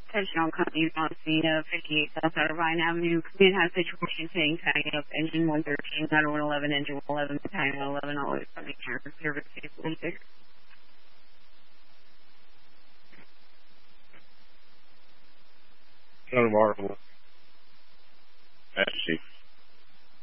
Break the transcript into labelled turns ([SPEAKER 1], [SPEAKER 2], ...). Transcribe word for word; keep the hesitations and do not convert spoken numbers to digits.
[SPEAKER 1] Attention companies on scene of fifty-eight South Irvine Avenue. Command has situation saying tagging up engine one thirteen, Ladder one eleven, engine one eleven, battalion one eleven, always subject to service safely.
[SPEAKER 2] Unremarkable. Master Chief.